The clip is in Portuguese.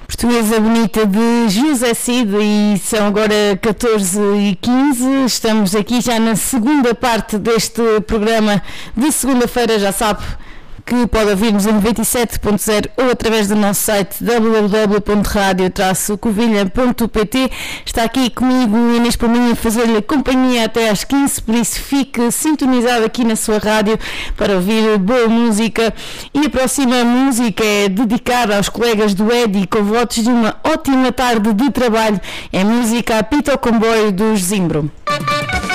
Portuguesa Bonita de José Cid, e são agora 14h15. Estamos aqui já na segunda parte deste programa de segunda-feira. Já sabe que pode ouvir-nos em 97.0 ou através do nosso site www.radio-covilha.pt. Está aqui comigo Inês Palminha a fazer-lhe companhia até às 15, por isso fique sintonizado aqui na sua rádio para ouvir boa música. E a próxima música é dedicada aos colegas do EDI, com votos de uma ótima tarde de trabalho. É música Apita ao Comboio dos Zimbro.